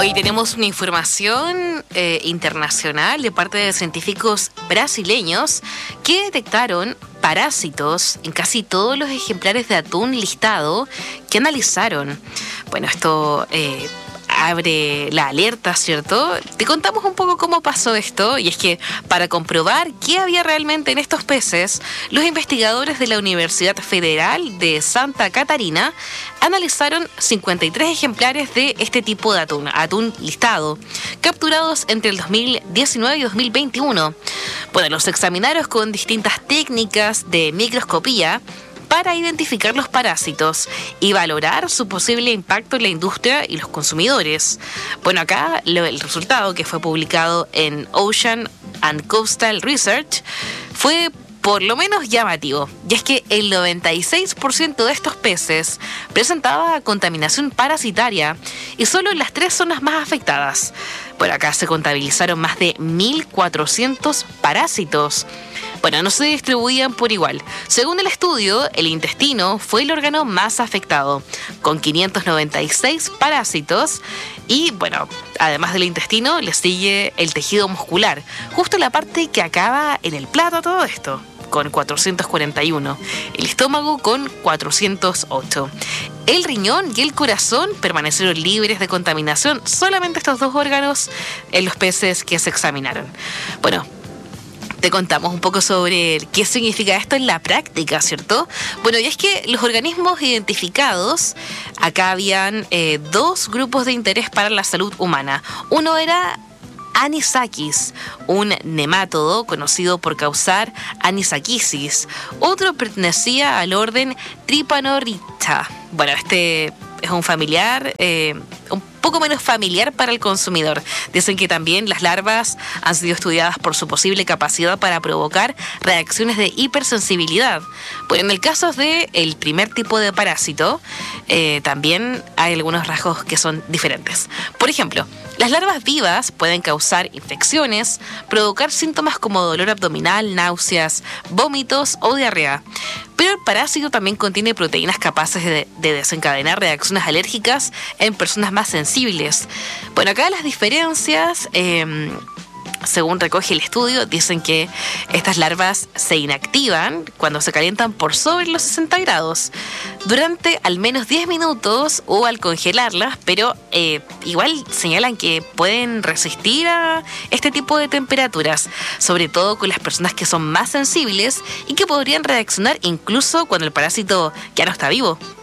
Hoy tenemos una información internacional de parte de científicos brasileños que detectaron parásitos en casi todos los ejemplares de atún listado que analizaron. Bueno, esto abre la alerta, ¿cierto? Te contamos un poco cómo pasó esto, y es que para comprobar qué había realmente en estos peces, los investigadores de la Universidad Federal de Santa Catarina analizaron 53 ejemplares de este tipo de atún listado, capturados entre el 2019 y 2021. Bueno, los examinaron con distintas técnicas de microscopía para identificar los parásitos y valorar su posible impacto en la industria y los consumidores. Bueno, acá el resultado, que fue publicado en Ocean and Coastal Research, fue por lo menos llamativo, y es que el 96% de estos peces presentaba contaminación parasitaria y solo en las 3 zonas más afectadas. Bueno, acá se contabilizaron más de 1.400 parásitos. Bueno, no se distribuían por igual. Según el estudio, el intestino fue el órgano más afectado, con 596 parásitos. Y bueno, además del intestino, le sigue el tejido muscular, justo la parte que acaba en el plato, todo esto, con 441. El estómago con 408. El riñón y el corazón permanecieron libres de contaminación. Solamente estos 2 órganos en los peces que se examinaron. Bueno, te contamos un poco sobre qué significa esto en la práctica, ¿cierto? Bueno, y es que los organismos identificados, acá habían 2 grupos de interés para la salud humana. Uno era Anisakis, un nemátodo conocido por causar anisakisis. Otro pertenecía al orden Trypanorrhita. Bueno, este es un familiar, un poco menos familiar para el consumidor. Dicen que también las larvas han sido estudiadas por su posible capacidad para provocar reacciones de hipersensibilidad. Bueno, en el caso del primer tipo de parásito, también hay algunos rasgos que son diferentes. Por ejemplo, las larvas vivas pueden causar infecciones, provocar síntomas como dolor abdominal, náuseas, vómitos o diarrea. Pero el parásito también contiene proteínas capaces de desencadenar reacciones alérgicas en personas más sensibles. Bueno, acá las diferencias, según recoge el estudio, dicen que estas larvas se inactivan cuando se calientan por sobre los 60 grados durante al menos 10 minutos o al congelarlas, pero igual señalan que pueden resistir a este tipo de temperaturas, sobre todo con las personas que son más sensibles y que podrían reaccionar incluso cuando el parásito ya no está vivo.